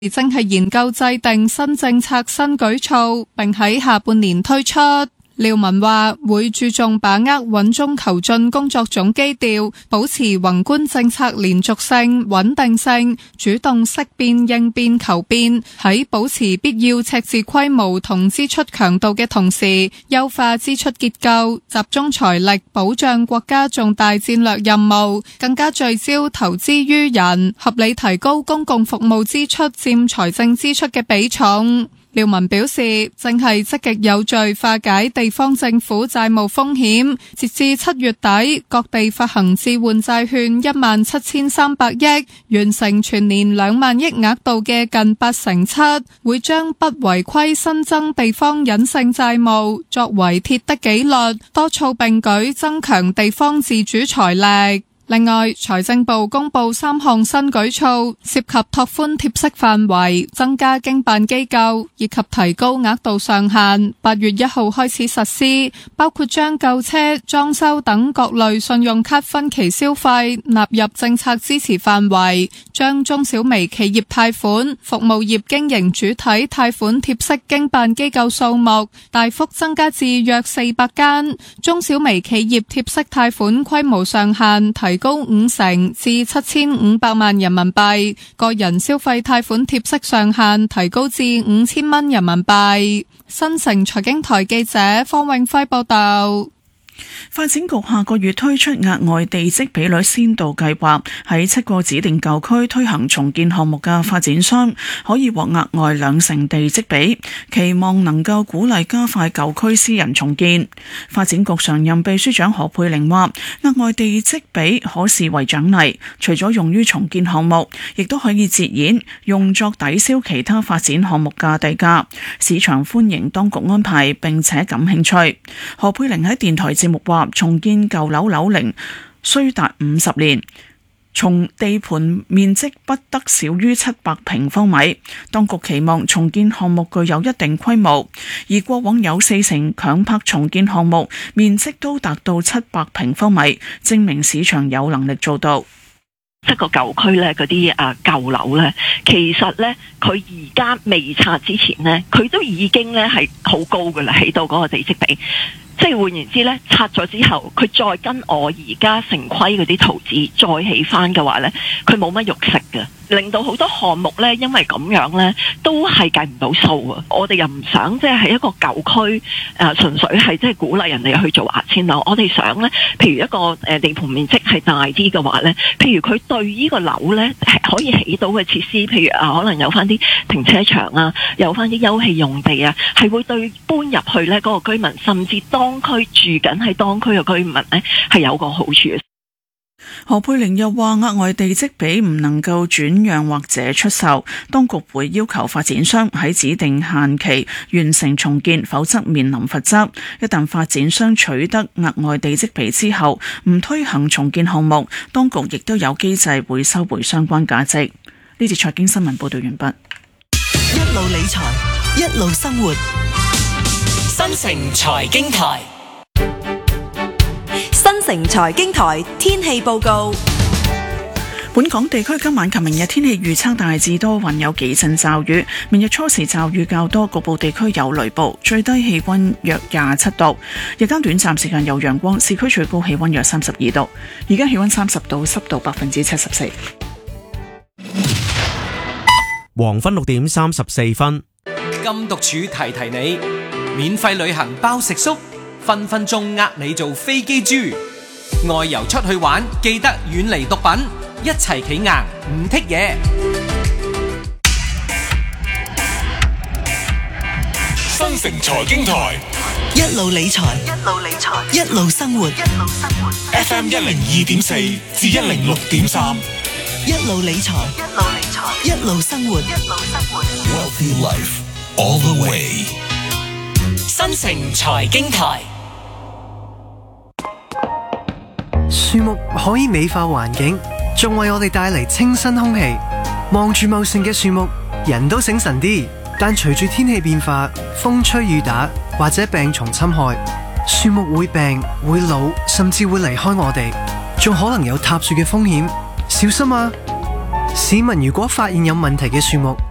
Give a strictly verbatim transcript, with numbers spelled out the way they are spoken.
正係研究制定新政策新舉措，並喺下半年推出。廖文話會注重把握穩中求進工作總基調，保持宏觀政策連續性、穩定性，主動識變應變求變，喺保持必要赤字規模同支出強度嘅同時，優化支出結構，集中財力保障國家重大戰略任務，更加聚焦投資於人，合理提高公共服務支出佔財政支出嘅比重。廖文表示，正係積極有序化解地方政府債務風險。截至七月底，各地發行置換債券一萬七千三百億，完成全年兩萬億額度嘅近八成七，會將不違規新增地方隱性債務作為鐵的紀律，多措並舉增強地方自主財力。另外，財政部公布三項新舉措，涉及拓寬貼息範圍、增加經辦機構以及提高額度上限。八月一號開始實施，包括將購車、裝修等各類信用卡分期消費納入政策支持範圍，將中小微企業貸款、服務業經營主體貸款貼息經辦機構數目大幅增加至約四百間，中小微企業貼息貸款規模上限提高五成至七千五百萬人民幣，個人消費貸款貼息上限提高至五千蚊人民幣。新城財經台記者方永輝報道。 發展局下個月推出額外地積比率先導計劃，喺七個指定舊區推行重建項目嘅發展商可以獲額外兩成地積比，期望能夠鼓勵加快舊區私人重建。發展局常任秘書長何佩玲話，額外地積比可視為獎勵，除咗用於重建項目，亦都可以折現用作抵消其他發展項目嘅地價，市場歡迎當局安排並且感興趣。何佩玲喺電台節目話，重建舊樓樓齡需達五十年，從地盤面積不得少於七百平方米。當局期望重建項目具有一定規模，而過往有四成強拍重建項目面積都達到七百平方米，證明市場有能力做到。 七個舊區咧，嗰啲啊舊樓咧，其實咧佢而家未拆之前咧，佢都已經咧係好高噶啦，起到嗰個地積比。即係換言之咧，拆咗之後，佢再跟我而家城規嗰啲圖紙再起翻嘅話咧，佢冇乜肉食嘅，令到好多項目咧，因為咁樣咧，都係計唔到數啊！我哋又唔想即係喺一個舊區誒，純粹係即係鼓勵人哋去做牙籤樓。我哋想咧，譬如一個誒地盤面積係大啲嘅話咧，譬如佢對呢個樓咧係可以起到嘅設施，譬如啊，可能有翻啲停車場啊，有翻啲休憩用地啊，係會對搬入去咧嗰個居民，甚至當區住緊喺當區嘅居民咧，係有個好處嘅。 何佩玲又話，額外地積比唔能夠轉讓或者出售，當局會要求發展商喺指定限期完成重建，否則面臨罰則。一旦發展商取得額外地積比之後唔推行重建項目，當局亦都有機制會收回相關價值。呢節財經新聞報道完畢。 一路理財，一路生活。新城財經台，新城財經台天氣報告。 本港地區今晚及明日天氣預測大致多雲，有幾陣驟雨。明日初時驟雨較多，局部地區有雷暴，最低氣溫約廿七度。日間短暫時間有陽光，市區最高氣溫約三十二度。而家氣溫三十度，濕度百分之七十四。 黃昏六點三十四分。 禁毒處提提你，免費旅行包食宿，分分鐘呃你做飛機豬。外遊出去玩，記得遠離毒品，一齊企硬唔剔嘢。 新城財經台，一路理財，一路理財，一路生活，一路生活。F M 一零二點四至一零六點三，一路理財，一路理財，一路生活，一路生活。Wealthy life all the way。新城財經台。 樹木可以美化環境，仲為我哋帶嚟清新空氣。望住茂盛嘅樹木，人都醒神啲。但隨住天氣變化，風吹雨打或者病蟲侵害，樹木會病、會老，甚至會離開我哋，仲可能有塌樹嘅風險。小心啊！市民如果發現有問題嘅樹木，